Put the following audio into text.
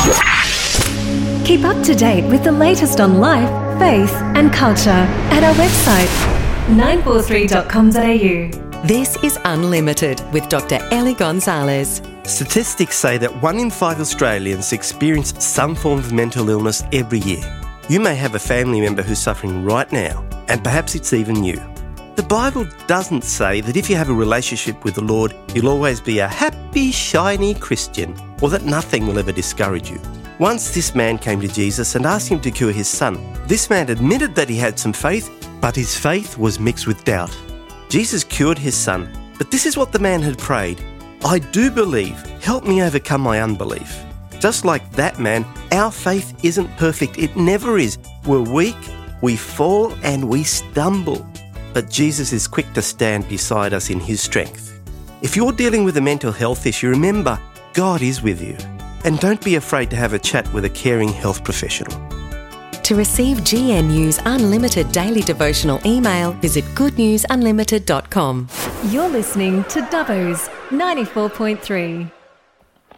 Keep up to date with the latest on life, faith and culture at our website 943.com.au. This is Unlimited with Dr. Ellie Gonzalez. Statistics say that 1 in 5 Australians experience some form of mental illness every year. You may have a family member who's suffering right now, and perhaps it's even you. The Bible doesn't say that if you have a relationship with the Lord, you'll always be a happy, shiny Christian, or that nothing will ever discourage you. Once this man came to Jesus and asked him to cure his son. This man admitted that he had some faith, but his faith was mixed with doubt. Jesus cured his son, but this is what the man had prayed: I do believe, help me overcome my unbelief. Just like that man, our faith isn't perfect. It never is. We're weak, we fall and we stumble. But Jesus is quick to stand beside us in his strength. If you're dealing with a mental health issue, remember, God is with you. And don't be afraid to have a chat with a caring health professional. To receive GNU's unlimited daily devotional email, visit goodnewsunlimited.com. You're listening to Dubbo's 94.3.